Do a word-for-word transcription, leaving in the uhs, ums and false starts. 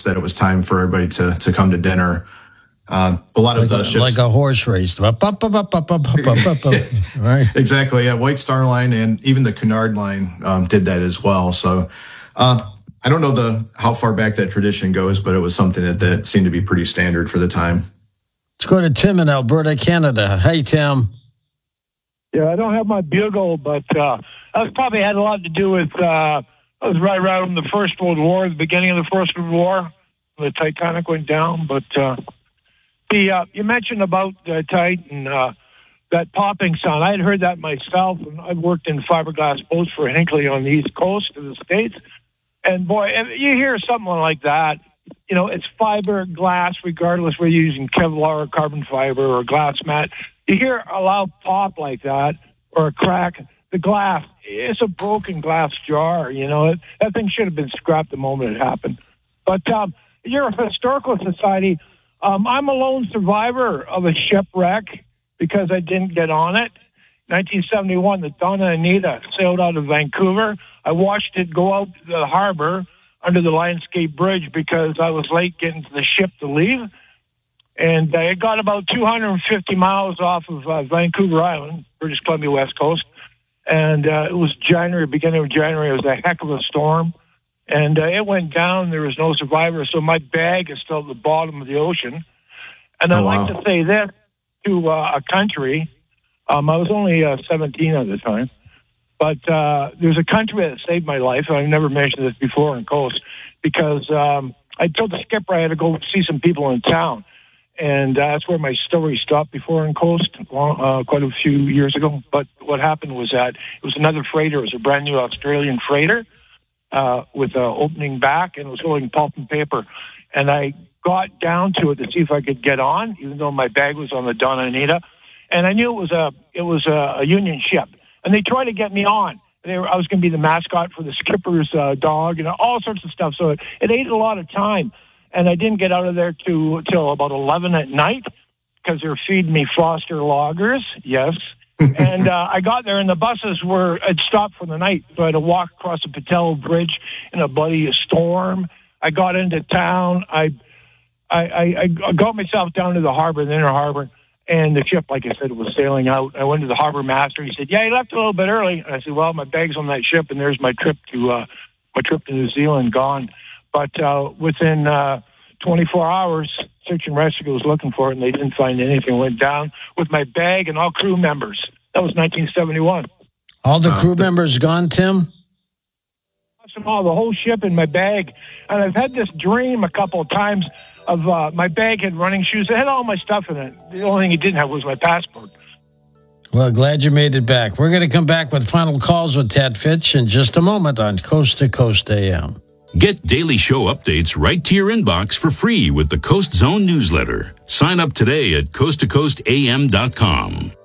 announced that it was time for everybody to to come to dinner. Uh, a lot like of the a, ships, like a horse race, up, up, up, up, up, up, up, up, up. Right? Exactly. Yeah, White Star Line and even the Cunard Line um, did that as well. So uh, I don't know the how far back that tradition goes, but it was something that that seemed to be pretty standard for the time. Let's go to Tim in Alberta, Canada. Hey, Tim. Yeah, I don't have my bugle, but uh, that probably had a lot to do with. Uh, I was right around the First World War, the beginning of the First World War, when the Titanic went down, but. Uh, The, uh, you mentioned about uh, Titan, uh, that popping sound. I had heard that myself, and I've worked in fiberglass boats for Hinckley on the East Coast of the States. And boy, if you hear something like that, you know, it's fiberglass, regardless whether you're using Kevlar or carbon fiber or glass mat. You hear a loud pop like that or a crack, the glass, it's a broken glass jar, you know. It, that thing should have been scrapped the moment it happened. But um, you're a historical society. Um, I'm a lone survivor of a shipwreck because I didn't get on it. nineteen seventy-one, the Donna Anita sailed out of Vancouver. I watched it go out to the harbor under the Lionsgate Bridge because I was late getting to the ship to leave. And uh, it got about two hundred fifty miles off of uh, Vancouver Island, British Columbia West Coast. And uh, it was January, beginning of January. It was a heck of a storm. And uh, it went down. There was no survivor. So my bag is still at the bottom of the ocean. And I'd oh, wow. like to say this to uh, a country. Um, I was only uh, seventeen at the time. But uh, there's a country that saved my life. I've never mentioned this before in Coast because um, I told the skipper I had to go see some people in town. And uh, that's where my story stopped before in Coast uh, quite a few years ago. But what happened was that it was another freighter. It was a brand new Australian freighter. Uh, with an opening back, and it was holding pulp and paper. And I got down to it to see if I could get on, even though my bag was on the Donna Anita. And I knew it was a it was a, a Union ship. And they tried to get me on. They were, I was going to be the mascot for the skipper's uh, dog and all sorts of stuff. So it, it ate a lot of time. And I didn't get out of there to till about eleven at night because they were feeding me Foster Loggers. Yes. and uh, I got there, and the buses were had stopped for the night. So I had to walk across the Patel Bridge in a bloody storm. I got into town. I, I, I, I got myself down to the harbor, the inner harbor, and the ship, like I said, was sailing out. I went to the harbor master. He said, "Yeah, you left a little bit early." And I said, "Well, my bag's on that ship, and there's my trip to uh, my trip to New Zealand gone." But uh, within uh, twenty-four hours, search and rescue was looking for it, and they didn't find anything. Went down with my bag and all crew members. That was nineteen seventy-one. All the crew uh, members gone, Tim? All the whole ship in my bag. And I've had this dream a couple of times of uh, my bag had running shoes. It had all my stuff in it. The only thing it didn't have was my passport. Well, glad you made it back. We're going to come back with final calls with Ted Fitch in just a moment on Coast to Coast A M. Get daily show updates right to your inbox for free with the Coast Zone newsletter. Sign up today at coast to coast a m dot com.